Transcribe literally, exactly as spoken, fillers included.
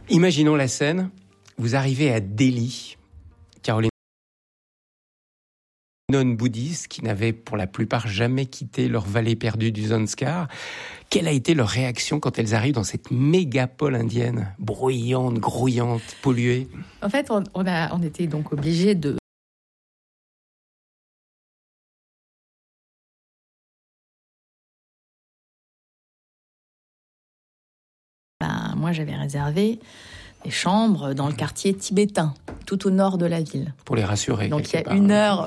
Imaginons la scène, vous arrivez à Delhi, Caroline, nonnes bouddhistes qui n'avaient pour la plupart jamais quitté leur vallée perdue du Zanskar. Quelle a été leur réaction quand elles arrivent dans cette mégapole indienne, bruyante, grouillante, polluée? En fait, on, on, a, on était donc obligés de ben, moi, j'avais réservé des chambres dans le quartier tibétain, tout au nord de la ville. Pour les rassurer. Donc il y a part. une heure